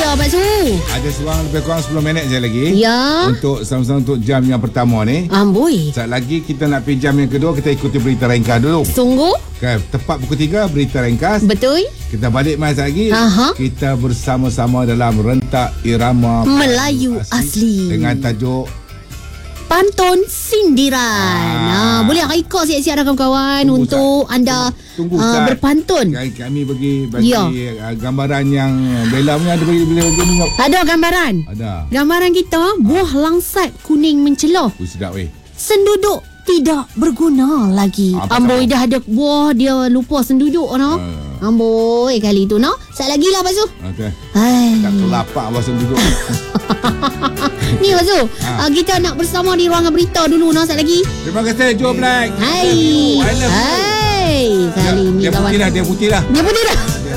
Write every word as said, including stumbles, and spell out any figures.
Pak Su? Ada seorang lebih kurang sepuluh minit je lagi. Ya. Untuk sama-sama untuk jam yang pertama ni. Amboi. Sekejap lagi kita nak pergi jam yang kedua. Kita ikuti berita ringkas dulu. Sungguh? Okay, tepat pukul tiga berita ringkas. Betul. Kita balik masa lagi. Aha. Kita bersama-sama dalam rentak irama Melayu asli, asli. dengan tajuk Pantun Sindiran. Ah. Ha, boleh ikut siap-siap dah kawan-kawan Tunggu, untuk Ustaz. anda Tunggu, uh, Ustaz. berpantun. Kami bagi bagi Ya. uh, gambaran yang Bella punya ada bagi bagi bagi ni. Ada gambaran. Ada. Gambaran kita buah langsat kuning mencelah. Oh, sedap weh. Senduduk tidak berguna lagi. Apa Amboi sama? dah ada buah dia lupa senduduk no. Uh. Amboi kali tu no. Sat lagi lah Pak Su. Okay. Hai. Tak kelapak bahasa duduk. Ni Pak Su, Ha. uh, kita nak bersama di ruangan berita dulu no. Sat lagi. Terima kasih Joe Black. Hai. I love you. Hai. Kali Dia, ni dia kawan. putih dah, dia putih dah. Dia putih dah.